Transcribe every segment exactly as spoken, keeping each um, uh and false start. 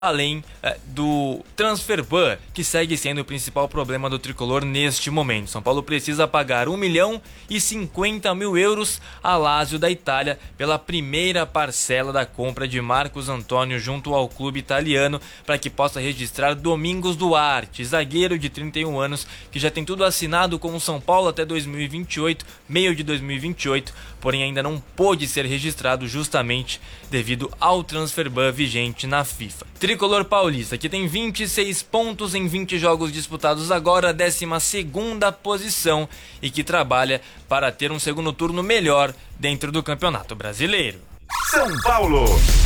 além é, do transfer ban, que segue sendo o principal problema do tricolor neste momento. São Paulo precisa pagar um milhão e cinquenta mil euros a Lazio da Itália pela primeira parcela da compra de Marcos Antônio junto ao clube italiano, para que possa registrar Domingos Duarte, zagueiro de trinta e um anos, que já tem tudo assinado com o São Paulo até dois mil e vinte e oito, meio de dois mil e vinte e oito, porém ainda não pôde ser registrado justamente devido ao transfer ban vigente na FIFA. Tricolor paulista, que tem vinte e seis pontos em vinte jogos disputados agora, décima segunda posição, e que trabalha para ter um segundo turno melhor dentro do Campeonato Brasileiro. São Paulo.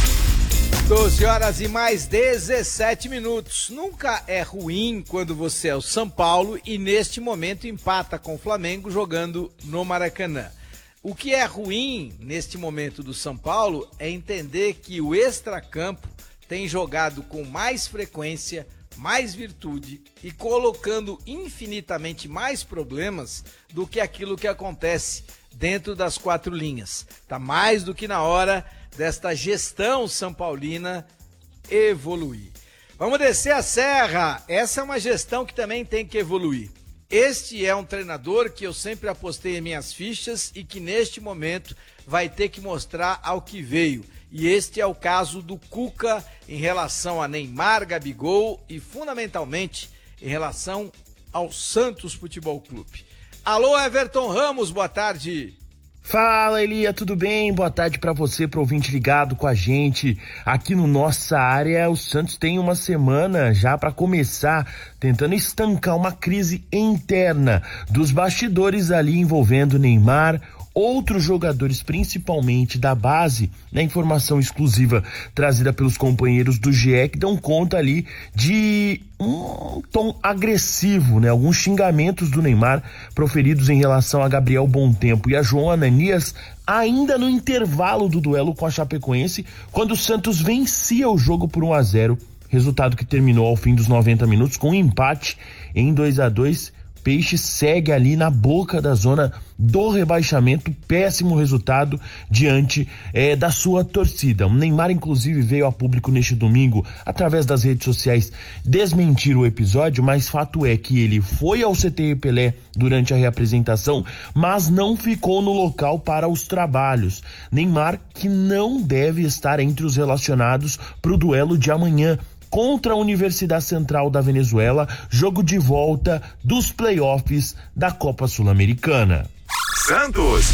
doze horas e mais dezessete minutos. Nunca é ruim quando você é o São Paulo e neste momento empata com o Flamengo jogando no Maracanã. O que é ruim neste momento do São Paulo é entender que o extracampo tem jogado com mais frequência, mais virtude e colocando infinitamente mais problemas do que aquilo que acontece dentro das quatro linhas. Tá mais do que na hora desta gestão são paulina evoluir. Vamos descer a serra. Essa é uma gestão que também tem que evoluir. Este é um treinador que eu sempre apostei em minhas fichas e que neste momento vai ter que mostrar ao que veio. E este é o caso do Cuca em relação a Neymar, Gabigol e fundamentalmente em relação ao Santos Futebol Clube. Alô, Everton Ramos, boa tarde. Fala, Elia, tudo bem? Boa tarde para você, pro ouvinte ligado com a gente aqui no Nossa Área. O Santos tem uma semana já para começar tentando estancar uma crise interna dos bastidores ali envolvendo Neymar, outros jogadores, principalmente da base, na informação exclusiva trazida pelos companheiros do G E, que dão conta ali de um tom agressivo, né? Alguns xingamentos do Neymar proferidos em relação a Gabriel Bontempo e a João Ananias, ainda no intervalo do duelo com a Chapecoense, quando o Santos vencia o jogo por um a zero, resultado que terminou ao fim dos noventa minutos com um empate em dois a dois. Peixe segue ali na boca da zona do rebaixamento, péssimo resultado diante é, da sua torcida. O Neymar, inclusive, veio a público neste domingo, através das redes sociais, desmentir o episódio, mas fato é que ele foi ao C T Pelé durante a reapresentação, mas não ficou no local para os trabalhos. Neymar, que não deve estar entre os relacionados para o duelo de amanhã contra a Universidade Central da Venezuela, jogo de volta dos playoffs da Copa Sul-Americana. Santos.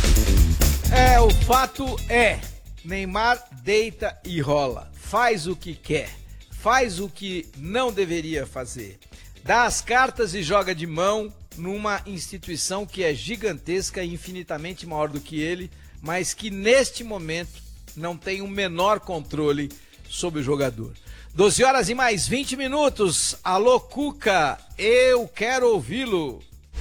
É, o fato é, Neymar deita e rola, faz o que quer, faz o que não deveria fazer, dá as cartas e joga de mão numa instituição que é gigantesca e infinitamente maior do que ele, mas que neste momento não tem o menor controle sobre o jogador. doze horas e mais vinte minutos. Alô, Cuca, eu quero ouvi-lo.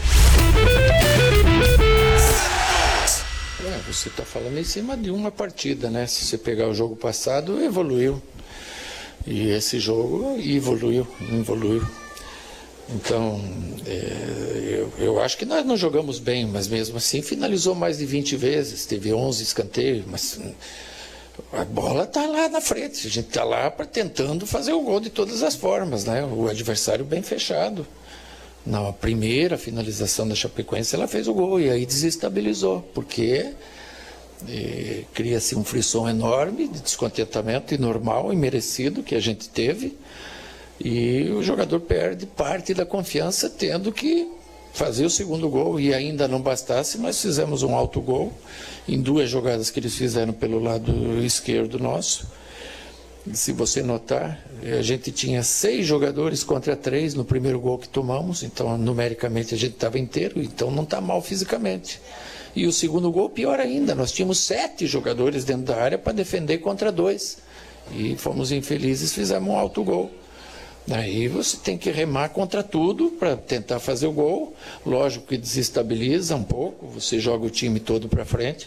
É, você está falando em cima de uma partida, né? Se você pegar o jogo passado, evoluiu. E esse jogo evoluiu, evoluiu. Então, é, eu, eu acho que nós não jogamos bem, mas mesmo assim finalizou mais de vinte vezes. Teve onze escanteios, mas a bola está lá na frente, a gente está lá pra, tentando fazer o gol de todas as formas, né? O adversário bem fechado. Na primeira finalização da Chapecoense, ela fez o gol e aí desestabilizou, porque eh, cria-se um frisson enorme de descontentamento, e normal e merecido que a gente teve, e o jogador perde parte da confiança, tendo que fazer o segundo gol. E ainda não bastasse, nós fizemos um autogol em duas jogadas que eles fizeram pelo lado esquerdo nosso. E se você notar, a gente tinha seis jogadores contra três no primeiro gol que tomamos, então numericamente a gente estava inteiro, então não está mal fisicamente. E o segundo gol, pior ainda, nós tínhamos sete jogadores dentro da área para defender contra dois, e fomos infelizes, fizemos um autogol. Aí você tem que remar contra tudo para tentar fazer o gol. Lógico que desestabiliza um pouco, você joga o time todo para frente.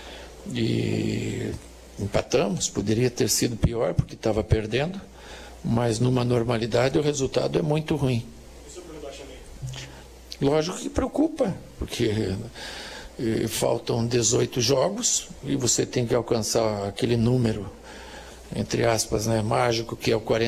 E empatamos, poderia ter sido pior porque estava perdendo, mas numa normalidade o resultado é muito ruim. E sobre o rebaixamento? Lógico que preocupa, porque eh, faltam dezoito jogos e você tem que alcançar aquele número entre aspas, né, mágico, que é o quarenta